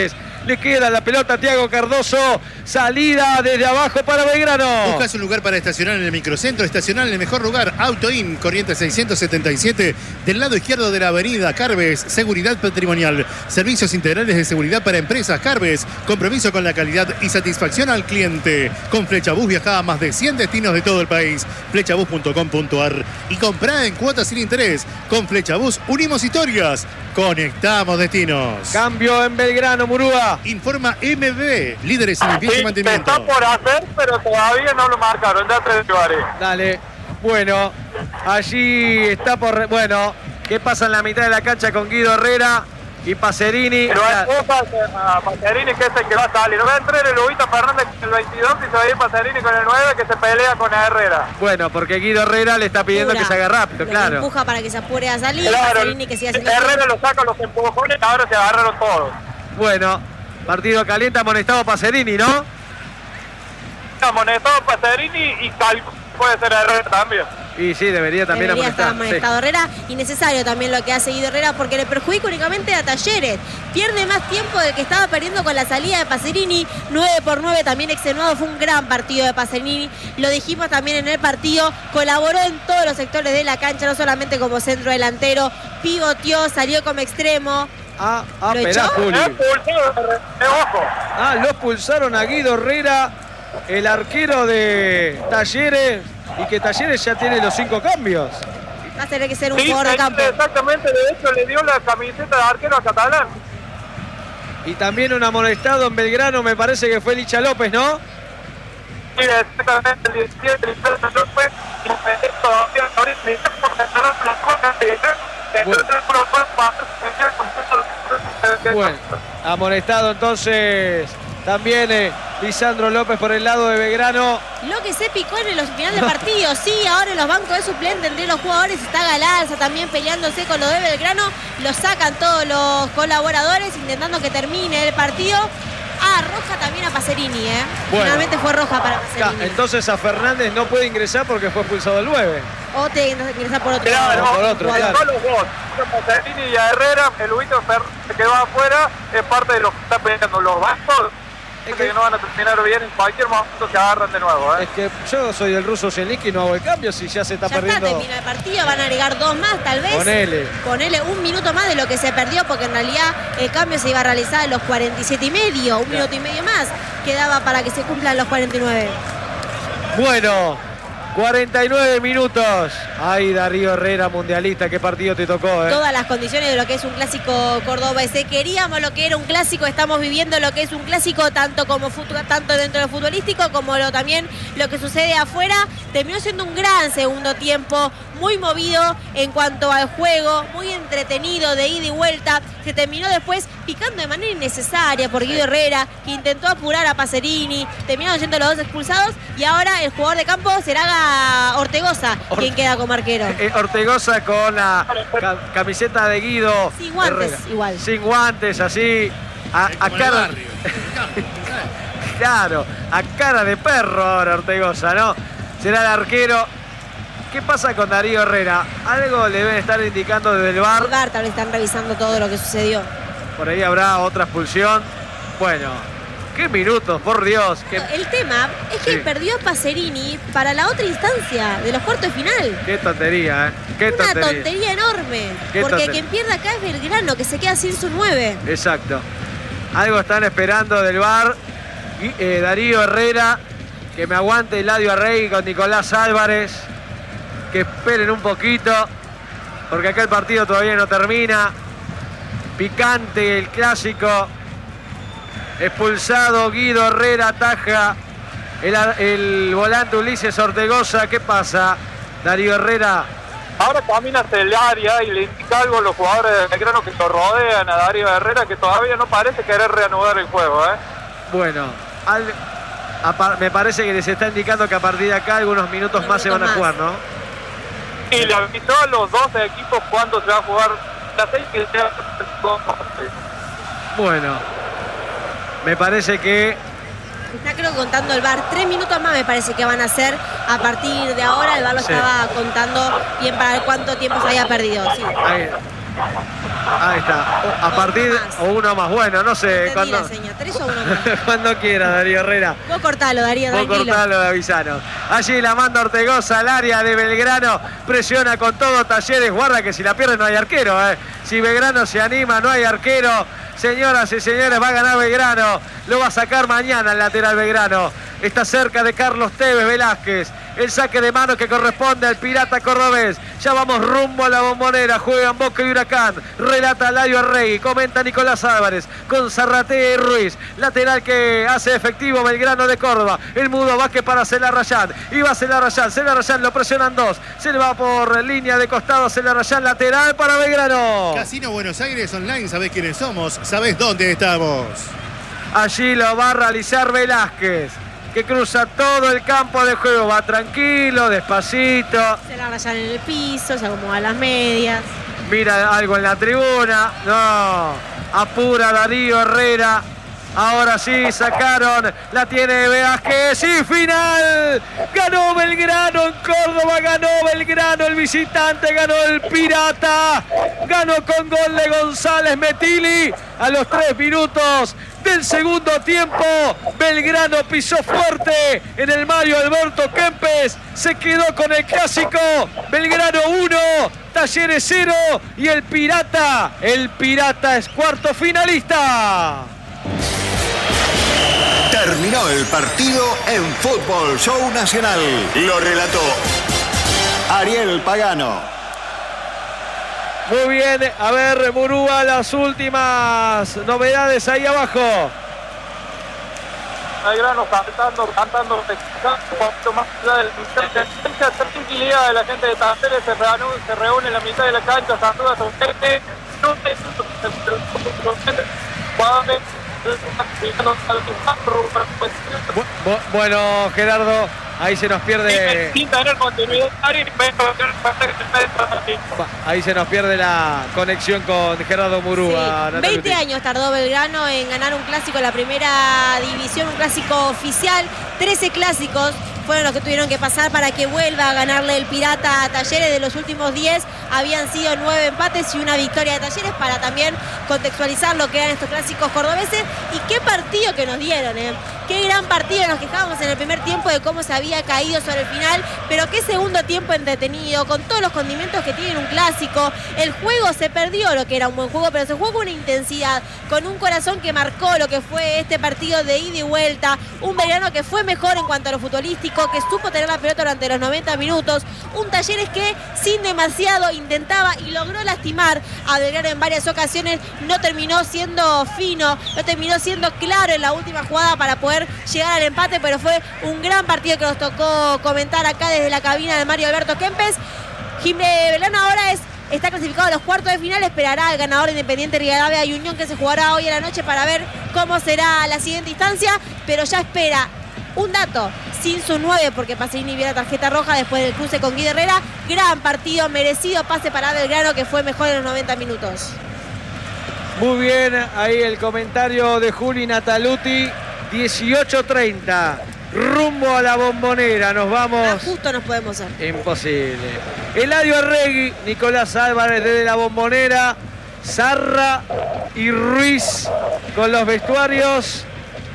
A: Le queda la pelota a Thiago Cardoso. Salida desde abajo para Belgrano.
B: ¿Buscas un lugar para estacionar en el microcentro? Estacionar en el mejor lugar. AutoIn, Corrientes 677, del lado izquierdo de la avenida. Carves, seguridad patrimonial. Servicios integrales de seguridad para empresas. Carves, compromiso con la calidad y satisfacción al cliente. Con Flechabús viaja a más de 100 destinos de todo el país. Flechabús.com.ar. Y comprá en cuotas sin interés. Con Flechabús unimos historias. Conectamos destinos.
A: Cambio en Belgrano, Murúa.
B: Informa MB, líderes en limpieza y mantenimiento.
E: Está por hacer, pero todavía no lo marcaron. Ya 3 lugares.
A: Dale. Bueno, allí está por... Bueno, ¿qué pasa en la mitad de la cancha con Guido Herrera y Pacerini?
E: Pero hay cosas a Pacerini, que es el que va a salir. No va a entrar el Lobito Fernández con el 22 y se va a ir Pacerini con el 9, que se pelea con Herrera.
A: Bueno, porque Guido Herrera le está pidiendo que se haga rápido, claro.
C: Empuja para que se apure a salir.
E: Claro,
C: Pacerini que siga haciendo...
E: Herrera lo saca los empujones, ahora se agarraron todos.
A: Bueno, partido caliente, amonestado Pacerini, ¿no?
E: Amonestado Pacerini y puede ser Herrera también.
A: Y sí, debería también
C: estar
A: amonestar.
C: amonestado Herrera. Innecesario también lo que ha seguido Herrera, porque le perjudica únicamente a Talleres. Pierde más tiempo del que estaba perdiendo con la salida de Pacerini. 9-9 también extenuado. Fue un gran partido de Pacerini. Lo dijimos también en el partido. Colaboró en todos los sectores de la cancha, no solamente como centro delantero. Pivoteó, salió como extremo. ¿Lo
A: esperá,
C: echó?
A: Juli.
E: Ojo.
A: Lo expulsaron a Guido Herrera, el arquero de Talleres, y que Talleres ya tiene los 5 cambios.
C: Va a tener que ser un jugador de campo.
E: Exactamente, de hecho le dio la camiseta de arquero a Catalán.
A: Y también un amonestado en Belgrano, me parece que fue Licha López, ¿no?
E: Sí, exactamente, el 17 López.
A: Bueno, amonestado entonces también Lisandro López por el lado de Belgrano.
C: Lo que se picó en el final del partido, sí, ahora en los bancos de suplentes entre los jugadores está Galarza también peleándose con lo de Belgrano. Lo sacan todos los colaboradores intentando que termine el partido. Roja también a Pacerini,
A: Bueno.
C: Finalmente fue roja para Pacerini.
A: Entonces a Fernández no puede ingresar porque fue expulsado el 9.
C: O te ingresar por otro
E: Claro,
C: lado.
A: por otro,
E: claro.
A: claro.
E: Los dos, a Pacerini y a Herrera, el Lubito se quedó afuera, es parte de lo que está peleando los bancos.
A: Es
E: Que no van a terminar bien, en cualquier momento se agarran de nuevo.
A: Es que yo soy el ruso Zelensky y no hago el cambio si ya se está
C: Ya
A: perdiendo.
C: está, termina el partido, van a agregar 2 más tal vez. Ponele un minuto más de lo que se perdió, porque en realidad el cambio se iba a realizar en los 47 y medio, un minuto y medio más quedaba para que se cumplan los 49.
A: Bueno, 49 minutos. Ay, Darío Herrera, mundialista, qué partido te tocó,
C: Todas las condiciones de lo que es un clásico cordobés. Queríamos lo que era un clásico, estamos viviendo lo que es un clásico tanto dentro de futbolístico como también lo que sucede afuera. Terminó siendo un gran segundo tiempo, muy movido en cuanto al juego, muy entretenido de ida y vuelta. Se terminó después picando de manera innecesaria por Guido Herrera, que intentó apurar a Pacerini. Terminaron siendo los 2 expulsados y ahora el jugador de campo será Ortegoza, quien queda como arquero.
A: Ortegoza con la camiseta de Guido.
C: Sin guantes,
A: Herrera.
C: igual.
A: Sin guantes, así. A cara. Claro, a cara de perro ahora Ortegoza, ¿no? Será el arquero. ¿Qué pasa con Darío Herrera? Algo le deben estar indicando desde el VAR.
C: El VAR tal vez están revisando todo lo que sucedió.
A: Por ahí habrá otra expulsión. Bueno, qué minutos, por Dios.
C: El tema es que perdió a Pacerini para la otra instancia de los cuartos de final.
A: Qué tontería, Qué
C: Una tontería enorme. Porque quien pierde acá es Belgrano, que se queda sin su 9.
A: Exacto. Algo están esperando del VAR. Darío Herrera, que me aguante Eladio Arrey con Nicolás Álvarez. Que esperen un poquito, porque acá el partido todavía no termina. Picante el clásico. Expulsado Guido Herrera, ataja el volante Ulises Ortegoza. ¿Qué pasa, Darío Herrera?
E: Ahora camina hacia el área y le indica algo a los jugadores de Belgrano que lo rodean a Darío Herrera, que todavía no parece querer reanudar el juego.
A: Bueno, me parece que les está indicando que a partir de acá algunos minutos más se van a jugar, ¿no?
E: Y le avisó a los 12 equipos cuándo se va a jugar la 6 que sea.
A: Bueno, me parece que...
C: Está creo contando el VAR. 3 minutos más me parece que van a ser a partir de ahora. El VAR lo estaba contando bien para ver cuánto tiempo se había perdido. Sí.
A: Ahí está. A partir o uno más. Bueno, no sé.
C: Entendí la seña. 3 o 1 más.
A: Cuando quiera, Darío Herrera.
C: Vos cortalo, Darío,
A: Vos
C: tranquilo.
A: cortalo, Avisano. Allí la manda Ortegoza al área de Belgrano. Presiona con todo Talleres. Guarda que si la pierde no hay arquero. Si Belgrano se anima, no hay arquero. Señoras y señores, va a ganar Belgrano. Lo va a sacar mañana el lateral Belgrano. Está cerca de Carlos Tevez Velázquez. El saque de mano que corresponde al Pirata cordobés. Ya vamos rumbo a la Bombonera. Juegan Boca y Huracán. Relata Laio Arregui. Comenta Nicolás Álvarez. Con Zarratea y Ruiz. Lateral que hace efectivo Belgrano de Córdoba. El Mudo Vázquez para Celarrayán. Y va Celarrayán. Celarrayán lo presionan 2. Se le va por línea de costado. Celarrayán lateral para Belgrano.
B: Casino Buenos Aires Online. ¿Sabés quiénes somos? ¿Sabés dónde estamos?
A: Allí lo va a realizar Velázquez, que cruza todo el campo de juego. Va tranquilo, despacito.
C: Se la rayan en el piso, se acomoda las medias.
A: Mira algo en la tribuna. No, apura Darío Herrera. Ahora sí, sacaron. La tiene Velázquez. Y final. Ganó Belgrano en Córdoba. Ganó Belgrano el visitante. Ganó el Pirata. Ganó con gol de González Metilli. A los 3 minutos del segundo tiempo, Belgrano pisó fuerte en el Mario Alberto Kempes. Se quedó con el clásico. Belgrano 1, Talleres 0. Y el Pirata es cuarto finalista.
F: Terminó el partido en Fútbol Show Nacional. Lo relató Ariel Pagano.
A: Muy bien, a ver, Murúa, las últimas novedades ahí abajo.
E: Belgrano cantando, un poquito más allá de la tranquilidad de la gente de Talleres. Se reúne en la mitad de la cancha, saluda a su gente.
A: Bueno, Gerardo, ahí se nos pierde.
E: Sin tener continuidad,
A: Ahí se nos pierde la conexión con Gerardo Murúa.
C: Sí, 20 años tardó Belgrano en ganar un clásico en la primera división, un clásico oficial. 13 clásicos fueron los que tuvieron que pasar para que vuelva a ganarle el Pirata a Talleres. De los últimos 10 habían sido 9 empates y una victoria de Talleres, para también contextualizar lo que eran estos clásicos cordobeses. Y qué partido que nos dieron, qué gran partido. Nos quejábamos en el primer tiempo de cómo se había caído sobre el final, pero qué segundo tiempo entretenido, con todos los condimentos que tiene un clásico. El juego se perdió, lo que era un buen juego, pero se jugó con una intensidad, con un corazón que marcó lo que fue este partido de ida y vuelta. Un Belgrano que fue mejor en cuanto a lo futbolístico, que supo tener la pelota durante los 90 minutos. Un Talleres que sin demasiado intentaba y logró lastimar a Belgrano en varias ocasiones. No terminó siendo fino, no terminó siendo claro en la última jugada para poder llegar al empate, pero fue un gran partido que nos tocó comentar acá desde la cabina de Mario Alberto Kempes. Belgrano ahora está clasificado a los cuartos de final. Esperará al ganador Independiente Rivadavia y Unión, que se jugará hoy a la noche, para ver cómo será la siguiente instancia, pero ya espera un dato, sin su 9, porque Pacerini vio la tarjeta roja después del cruce con Guido Herrera. Gran partido, merecido pase para Belgrano, que fue mejor en los 90 minutos.
A: Muy bien, ahí el comentario de Juli Nataluti. 18:30, rumbo a la Bombonera. Nos vamos.
C: Justo nos podemos hacer.
A: Imposible. Eladio Arregui, Nicolás Álvarez desde la Bombonera, Zarra y Ruiz con los vestuarios.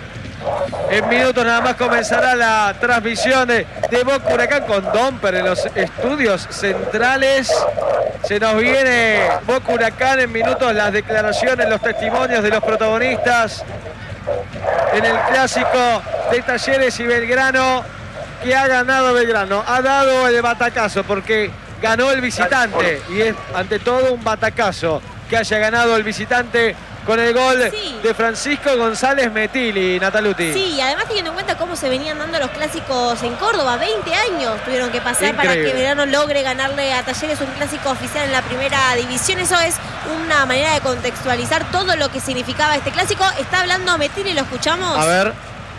A: En minutos nada más comenzará la transmisión de Boca Huracán con Domper en los estudios centrales. Se nos viene Boca Huracán en minutos, las declaraciones, los testimonios de los protagonistas en el clásico de Talleres y Belgrano, que ha ganado Belgrano. Ha dado el batacazo porque ganó el visitante, y es ante todo un batacazo que haya ganado el visitante con el gol de Francisco González Metilli, Nataluti.
C: Sí, y además teniendo en cuenta cómo se venían dando los clásicos en Córdoba. 20 años tuvieron que pasar para que Belgrano logre ganarle a Talleres un clásico oficial en la primera división. Eso es una manera de contextualizar todo lo que significaba este clásico. Está hablando Metilli, ¿lo escuchamos?
A: A ver.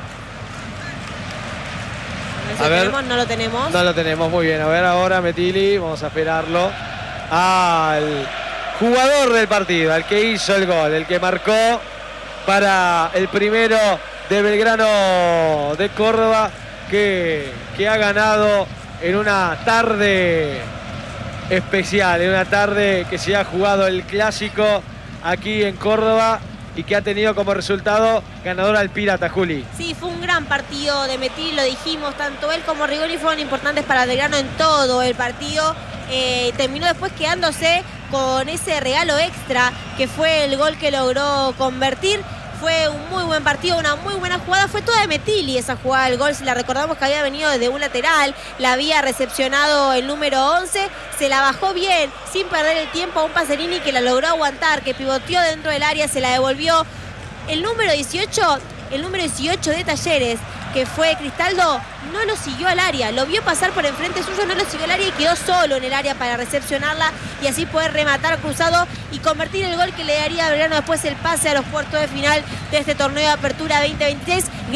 C: No lo tenemos.
A: No lo tenemos, muy bien. A ver ahora Metilli, vamos a esperarlo. Al jugador del partido, al que hizo el gol, el que marcó para el primero de Belgrano de Córdoba, que ha ganado en una tarde especial, en una tarde que se ha jugado el clásico aquí en Córdoba y que ha tenido como resultado ganador al Pirata, Juli.
C: Sí, fue un gran partido de Metil, lo dijimos, tanto él como Rigoni fueron importantes para Belgrano en todo el partido. Terminó después quedándose con ese regalo extra que fue el gol que logró convertir. Fue un muy buen partido, una muy buena jugada. Fue toda de Metilli esa jugada del gol. Si la recordamos que había venido desde un lateral, la había recepcionado el número 11. Se la bajó bien, sin perder el tiempo a un Pacerini que la logró aguantar, que pivoteó dentro del área, se la devolvió. El número 18 de Talleres, que fue Cristaldo, no lo siguió al área, lo vio pasar por enfrente suyo, no lo siguió al área y quedó solo en el área para recepcionarla y así poder rematar cruzado y convertir el gol que le daría a Belgrano después el pase a los cuartos de final de este torneo de apertura 2023.